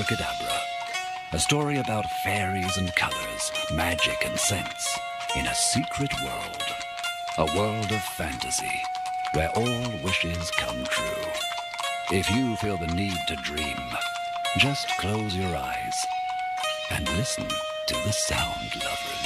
Abracadabra. A story about fairies and colors, magic and scents, in a secret world. A world of fantasy, where all wishes come true. If you feel the need to dream, just close your eyes and listen to the Sound Lovers.